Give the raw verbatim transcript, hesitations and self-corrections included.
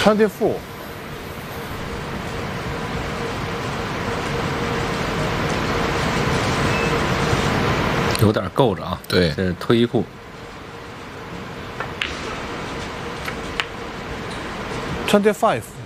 twenty four。 有点够着啊， 对， 这是脱衣裤。 twenty five。